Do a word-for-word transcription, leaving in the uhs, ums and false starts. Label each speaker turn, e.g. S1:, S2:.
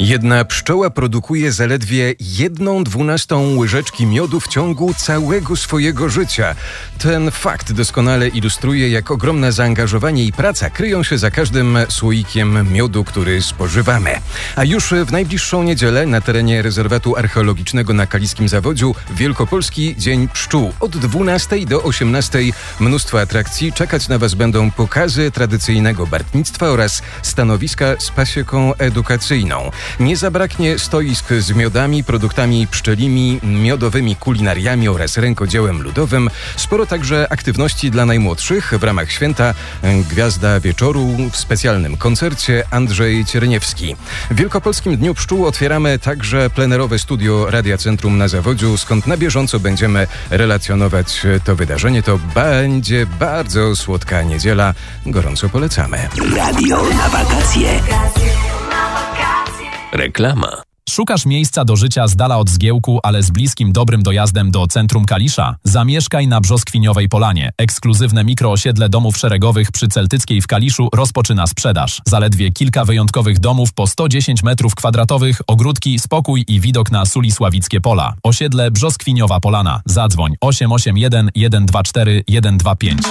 S1: Jedna pszczoła produkuje zaledwie jedną dwunastą łyżeczki miodu w ciągu całego swojego życia. Ten fakt doskonale ilustruje, jak ogromne zaangażowanie i praca kryją się za każdym słoikiem miodu, który spożywamy. A już w najbliższą niedzielę na terenie rezerwatu archeologicznego na Kaliskim Zawodziu Wielkopolski Dzień Pszczół. Od dwunastej do osiemnastej mnóstwo atrakcji. Czekać na Was będą pokazy tradycyjnego bartnictwa oraz stanowiska z pasieką edukacyjną. Nie zabraknie stoisk z miodami, produktami pszczelimi, miodowymi kulinariami oraz rękodziełem ludowym. Sporo także aktywności dla najmłodszych. W ramach święta Gwiazda Wieczoru w specjalnym koncercie Andrzej Cierniewski. W Wielkopolskim Dniu Pszczół otwieramy także plenerowe studio Radia Centrum na Zawodziu, skąd na bieżąco będziemy relacjonować to wydarzenie. To będzie bardzo słodka niedziela. Gorąco polecamy.
S2: Radio na wakacje.
S3: Reklama.
S4: Szukasz miejsca do życia z dala od Zgiełku, ale z bliskim, dobrym dojazdem do centrum Kalisza? Zamieszkaj na Brzoskwiniowej Polanie. Ekskluzywne mikroosiedle domów szeregowych przy Celtyckiej w Kaliszu rozpoczyna sprzedaż. Zaledwie kilka wyjątkowych domów po sto dziesięć metrów kwadratowych, ogródki, spokój i widok na Sulisławickie Pola. Osiedle Brzoskwiniowa Polana. Zadzwoń osiem osiem jeden jeden dwa cztery jeden dwa pięć.